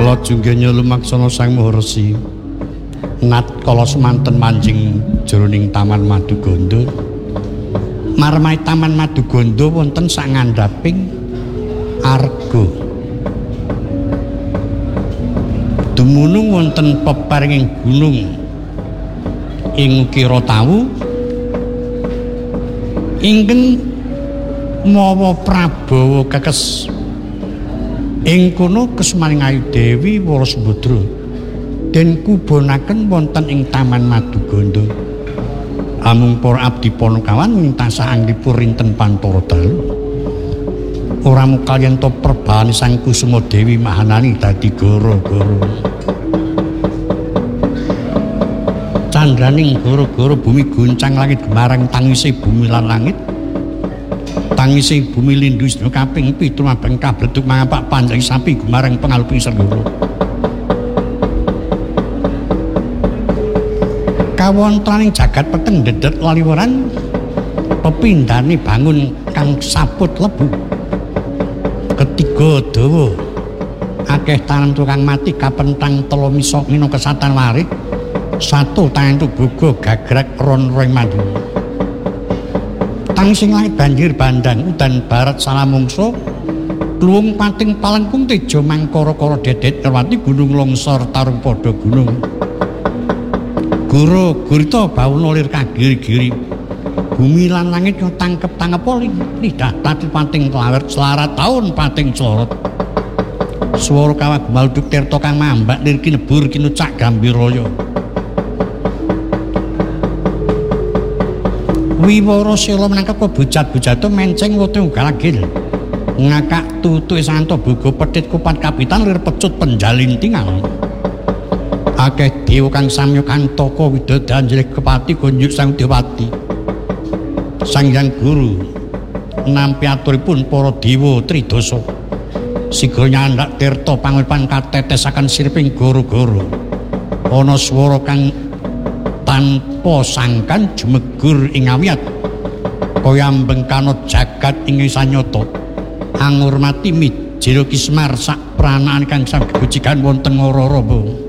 Kala junggenya lumaksana Sang Maharesi nat kala semanten manjing jroning Taman Maduganda. Marmai Taman Maduganda wonten sangandhaping arga. Dumunung wonten peparinging gunung ing ukira tawu ingkang mawa Prabawa kekes. Ing kono kesmaning Ayu Dewi Warasubadra den kubonaken wonten ing Taman Maduganda. Amung para abdi Panakawan mintasah anglipun rinten Pantara dalu. Ora mung kaliyan to perbahane Sang Kusuma Dewi Mahanani dadi gara-gara. Candraning gara-gara bumi goncang langit gemarang tangise bumi lan langit. Tangise bumi lindhu sedina kaping 7 mabeng kableduk mangapak panjang sapi gemarang pengaluping segara. Kawontenaning jagat peteng dedet laliweran pepindhane bangun kang saput lebu. Ketiga dawa akeh tangan tukang mati kapentang telo misok mino kesatan warik. Satu tangan tubuga gagrag ron-roing mandu. Tangsing langit banjir bandang udan barat salamungsa. Kluwung pating palengkung teja mangkara-kara dedet nerwati gunung longsor tarung padha gunung. Guru gurita bauna lir kagiri-giri. Bumi lan langit yo tangkep-tangkep lidah tati pating klawer selarat taun pating clorot. Swara kawah gumalduk tirta kang mambak lir kinebur kinucak gambiraya. Wiwara sela menangkep bujat-bujato menceng wote ugal-agil. Ngakak tutuke santo boga pedhit kupat kapitan lir pecut penjalintingal. Akeh dewa kang samya kantaka widodaren jeleh kepati gonjuk Sang Dewati. Sang Hyang Guru nampi aturipun para dewa tridasa. Sigra nyandak tirta panguripan katetesaken sirping goro-goro. Ana swara kang tanpa sangkan jumegur ing awiyat. Kaya mbengkana jagat ing sanyata. Angurmati mijira kismar sak pranaan kang saged gegojikan wonten ora-ora.